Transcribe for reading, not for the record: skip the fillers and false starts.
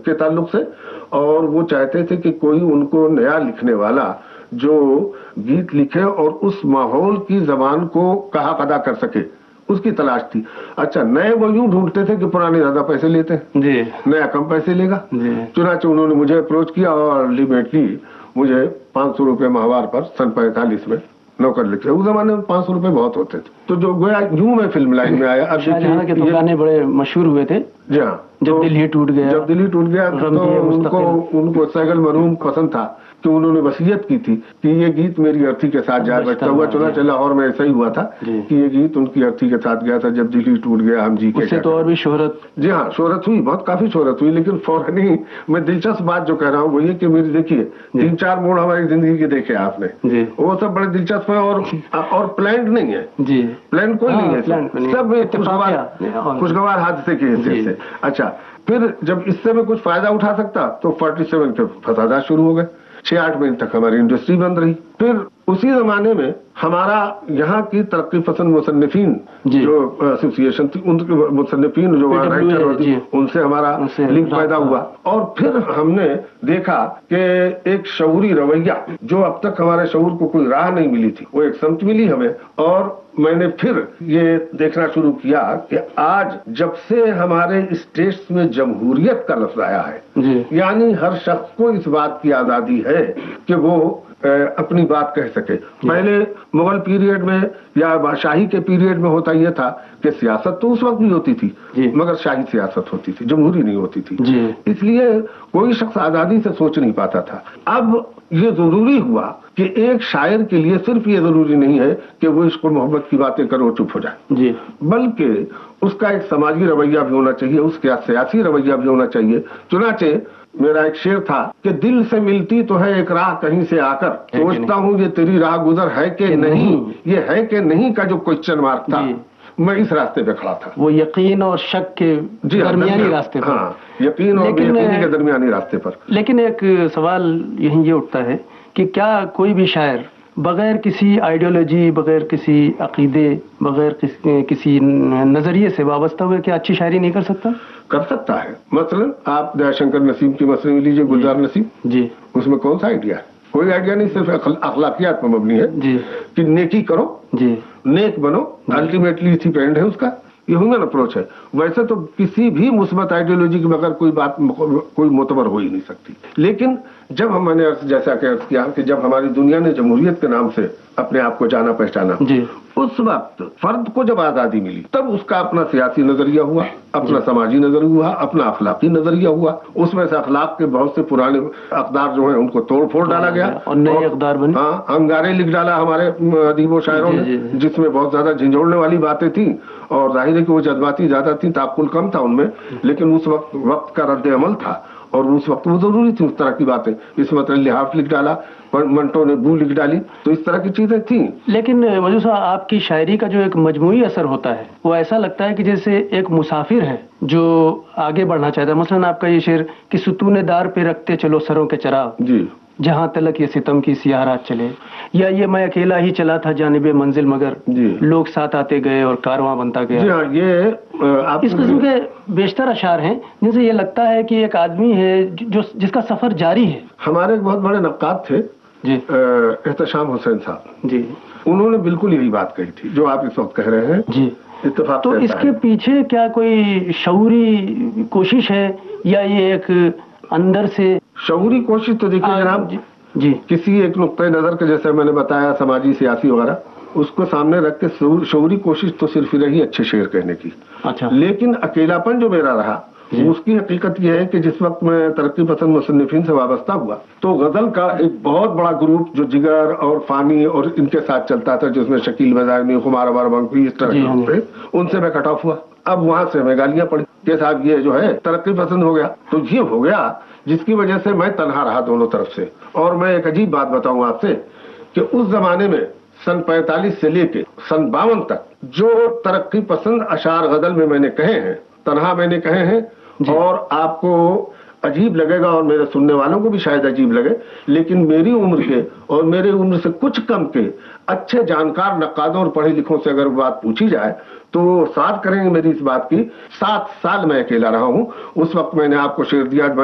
کے تعلق سے، اور وہ چاہتے تھے کہ کوئی ان کو نیا لکھنے والا جو گیت لکھے اور اس ماحول کی زبان کو کہا ادا کر سکے، اس کی تلاش تھی۔ اچھا، نئے وہ یوں ڈھونڈتے تھے کہ پرانے زیادہ پیسے لیتے ہیں، جی، نیا کم پیسے لے گا، جی۔ چنانچہ انہوں نے مجھے اپروچ کیا اور الٹیمیٹلی مجھے 500 روپے ماہوار پر سن 45 میں نوکر لکھے۔ اس زمانے میں 500 روپے بہت ہوتے تھے، تو جو گویا یوں میں فلم لائن میں آیا۔ اب شاہجہاں کے تو گانے بڑے مشہور ہوئے تھے، جی ہاں، جب دل ہی ٹوٹ گیا، جب دل ہی ٹوٹ گیا، تو ان کو سہگل مرحوم پسند تھا کہ انہوں نے وصیت کی تھی کہ یہ گیت میری ارتھی کے ساتھ جائے بجتا ہوا، چنانچہ لاہور میں ایسا ہی ہوا تھا کہ یہ گیت ان کی ارتھی کے ساتھ گیا تھا، جب دل ہی ٹوٹ گیا ہم جی کے۔ اس سے تو اور بھی شہرت، جی ہاں، شہرت ہوئی، بہت کافی شہرت ہوئی، لیکن فوراً ہی میں دلچسپ بات جو کہہ رہا ہوں وہ یہ کہ میری دیکھیے 3-4 موڑ ہماری زندگی کے دیکھے آپ نے، وہ سب بڑے دلچسپ ہیں اور پلانڈ نہیں ہے، جی، پلان کوئی نہیں ہے، سب خوشگوار حادثے کی حیثیت سے۔ اچھا، پھر جب اس سے میں کچھ فائدہ اٹھا سکتا تو 47 کے فسادات شروع ہو گئے، 6-8 مہینے تک ہماری انڈسٹری بند رہی۔ پھر اسی زمانے میں ہمارا یہاں کی ترقی پسند مصنفین جو ایسوسی ایشن تھی، ان کے مصنفین جو رائٹر ہوتی، ان سے ہمارا لنک پیدا ہوا، اور پھر ہم نے دیکھا کہ ایک شعوری رویہ جو اب تک ہمارے شعور کو کوئی راہ نہیں ملی تھی، وہ ایک سمت ملی ہمیں، اور میں نے پھر یہ دیکھنا شروع کیا کہ آج جب سے ہمارے اسٹیٹس میں جمہوریت کا لفظ آیا ہے، یعنی ہر شخص کو اس بات کی آزادی ہے کہ وہ اپنی بات کہہ سکے۔ پہلے مغل پیریڈ میں یا شاہی کے پیریڈ میں ہوتا یہ تھا کہ سیاست تو اس وقت بھی ہوتی تھی مگر شاہی سیاست ہوتی تھی، جمہوری نہیں ہوتی تھی، اس لیے کوئی شخص آزادی سے سوچ نہیں پاتا تھا۔ اب یہ ضروری ہوا کہ ایک شاعر کے لیے صرف یہ ضروری نہیں ہے کہ وہ عشق و محبت کی باتیں کرو چپ ہو جائے، بلکہ اس کا ایک سماجی رویہ بھی ہونا چاہیے، اس کا سیاسی رویہ بھی ہونا چاہیے۔ چنانچہ میرا ایک شعر تھا کہ دل سے ملتی تو ہے ایک راہ کہیں سے آ کر، سوچتا ہوں یہ تیری راہ گزر ہے کہ نہیں، یہ ہے کہ نہیں کا جو کوسچن مارک تھا، میں اس راستے پہ کھڑا تھا، وہ یقین اور شک کے درمیانی راستے پر، یقین اور بے یقینی کے درمیانی راستے پر۔ لیکن ایک سوال یہیں یہ اٹھتا ہے کہ کیا کوئی بھی شاعر بغیر کسی آئیڈیالوجی، بغیر کسی عقیدے، بغیر کسی نظریے سے وابستہ ہوئے کیا اچھی شاعری نہیں کر سکتا؟ کر سکتا ہے۔ مثلا آپ دیا شنکر نسیم کی مصنوعی لیجیے، گلزار نسیم، اس میں کون سا آئیڈیا ہے؟ کوئی آئیڈیا نہیں، صرف اخلاقیات پر مبنی ہے کہ نیکی کرو، نیک بنو، الٹیمیٹلی اسی پہ اینڈ ہے اس کا، یہ ہیومن اپروچ ہے۔ ویسے تو کسی بھی مثبت آئیڈیالوجی کے بغیر کوئی بات کوئی معتبر ہو ہی نہیں سکتی، لیکن جب میں نے جیسا کہ عرض کیا کہ جب ہماری دنیا نے جمہوریت کے نام سے اپنے آپ کو جانا پہچانا، اس وقت فرد کو جب آزادی ملی تب اس کا اپنا سیاسی نظریہ ہوا، اپنا سماجی نظریہ ہوا، اپنا اخلاقی نظریہ ہوا، اس میں سے اخلاق کے بہت سے پرانے اقدار جو ہیں ان کو توڑ پھوڑ ڈالا گیا اور نئے اقدار بنے، انگارے لکھ ڈالا ہمارے ادیب و شاعروں نے، جس میں بہت زیادہ جھنجھوڑنے والی باتیں تھیں، اور ظاہر ہے کہ وہ جذباتی زیادہ تھیں، تعقل کم تھا ان میں، لیکن اس وقت کا رد عمل تھا اور اس وقت وہ ضروری تھی اس طرح کی باتیں۔ اس میں لحاف لکھ ڈالا، منٹو نے بو لکھ ڈالی، تو اس طرح کی چیزیں تھیں۔ لیکن وجود صاحب، آپ کی شاعری کا جو ایک مجموعی اثر ہوتا ہے وہ ایسا لگتا ہے کہ جیسے ایک مسافر ہے جو آگے بڑھنا چاہتا ہے۔ مثلا آپ کا یہ شعر کہ ستون دار پہ رکھتے چلو سروں کے چراغ، جہاں تلک یہ ستم کی سیاہ رات چلے، یا یہ میں اکیلا ہی چلا تھا جانب منزل مگر لوگ ساتھ آتے گئے اور کارواں بنتا گیا۔ اس قسم کے بیشتر اشعار ہیں جن سے یہ لگتا ہے کہ ایک آدمی ہے جس کا سفر جاری ہے۔ ہمارے ایک بہت بڑے نقاد تھے احتشام حسین صاحب، انہوں نے بالکل یہی بات کہی تھی جو آپ اس وقت کہہ رہے ہیں۔ اتفاق تو اس کے پیچھے کیا کوئی شعوری کوشش ہے یا یہ ایک اندر سے شعوری کوشش؟ تو دیکھیے جناب، کسی ایک نقطۂ نظر کے جیسے میں نے بتایا سماجی سیاسی وغیرہ، اس کو سامنے رکھ کے شعوری کوشش تو صرف رہی اچھے شعر کہنے کی، لیکن اکیلا پن جو میرا رہا اس کی حقیقت یہ ہے کہ جس وقت میں ترقی پسند مصنفین سے وابستہ ہوا تو غزل کا ایک بہت بڑا گروپ جو جگر اور فانی اور ان کے ساتھ چلتا تھا، جس میں شکیل بزائمی، خمار ابار بنقوی، اس طرح کے ان سے میں کٹ آف ہوا۔ اب وہاں سے ہمیں گالیاں پڑی کہ صاحب یہ جو ہے ترقی پسند ہو گیا، تو یہ ہو گیا جس کی وجہ سے میں تنہا رہا دونوں طرف سے۔ اور میں ایک عجیب بات بتاؤں آپ سے کہ اس زمانے میں سن 45 سے لے کے سن 52 تک جو ترقی پسند اشعار غزل میں نے کہے ہیں، تنہا میں نے کہے ہیں، اور آپ کو عجیب لگے گا اور میرے سننے والوں کو بھی شاید عجیب لگے، لیکن میری عمر کے اور میرے عمر سے کچھ کم کے اچھے جانکار نقادوں اور پڑھے لکھوں سے اگر بات پوچھی جائے تو ساتھ کریں گے میری اس بات کی۔ 7 سال میں اکیلا رہا ہوں، اس وقت میں نے آپ کو شعر دیا